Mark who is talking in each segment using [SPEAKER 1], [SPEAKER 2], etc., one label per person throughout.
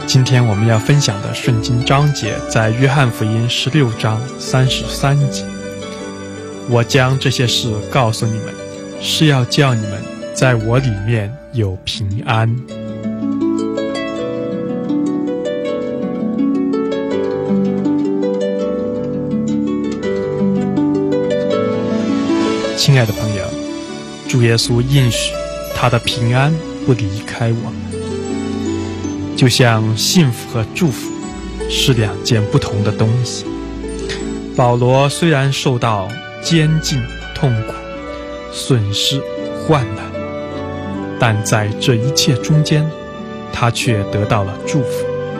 [SPEAKER 1] 今天我们要分享的圣经章节在约翰福音16章33节。我将这些事告诉你们，是要叫你们在我里面有平安。亲爱的朋友，主耶稣应许他的平安不离开我们，就像幸福和祝福是两件不同的东西。保罗虽然受到监禁、痛苦、损失、患难，但在这一切中间，他却得到了祝福。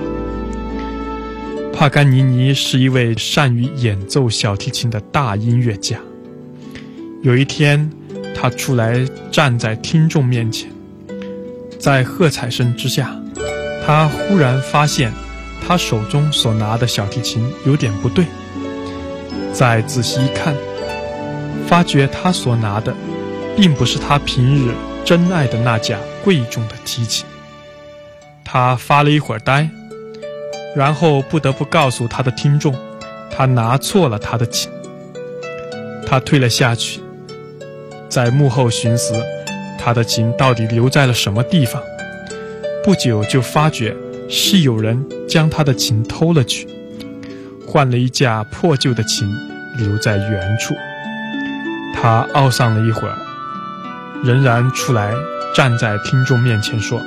[SPEAKER 1] 帕甘尼尼是一位善于演奏小提琴的大音乐家。有一天，他出来站在听众面前，在喝彩声之下，他忽然发现他手中所拿的小提琴有点不对。再仔细一看，发觉他所拿的并不是他平日珍爱的那架贵重的提琴。他发了一会儿呆，然后不得不告诉他的听众，他拿错了他的琴。他退了下去，在幕后寻思他的琴到底留在了什么地方。不久就发觉是有人将他的琴偷了去，换了一架破旧的琴留在原处。他懊丧了一会儿，仍然出来站在听众面前说：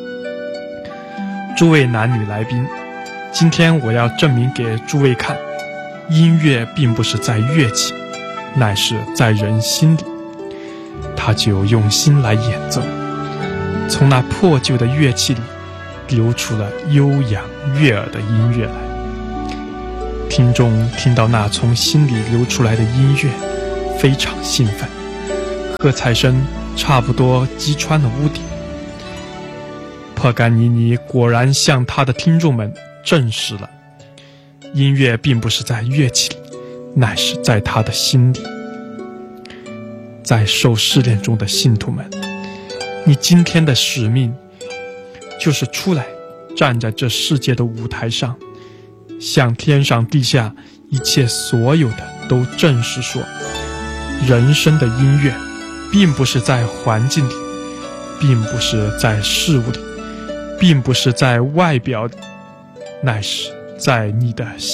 [SPEAKER 1] 诸位男女来宾，今天我要证明给诸位看，音乐并不是在乐器，乃是在人心里。他就用心来演奏，从那破旧的乐器里流出了悠扬悦耳的音乐来。听众听到那从心里流出来的音乐，非常兴奋，喝彩声差不多击穿了屋顶。帕甘尼尼果然向他的听众们证实了，音乐并不是在乐器里，乃是在他的心里。在受试炼中的信徒们，你今天的使命就是出来站在这世界的舞台上，向天上地下一切所有的都证实说，人生的音乐并不是在环境里，并不是在事物里，并不是在外表里，乃是在你的心